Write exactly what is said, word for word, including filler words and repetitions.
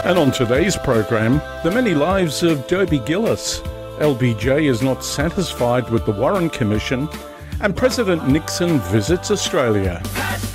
And on today's program, the many lives of Dobie Gillis. L B J is not satisfied with the Warren Commission, and President Nixon visits Australia.